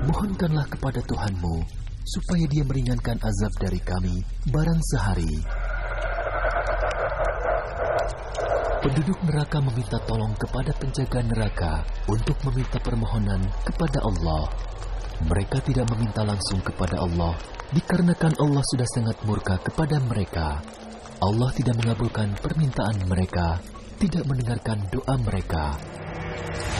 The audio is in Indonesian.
mohonkanlah kepada Tuhanmu supaya Dia meringankan azab dari kami barang sehari. Penduduk neraka meminta tolong kepada penjaga neraka untuk meminta permohonan kepada Allah. Mereka tidak meminta langsung kepada Allah, dikarenakan Allah sudah sangat murka kepada mereka. Allah tidak mengabulkan permintaan mereka, tidak mendengarkan doa mereka.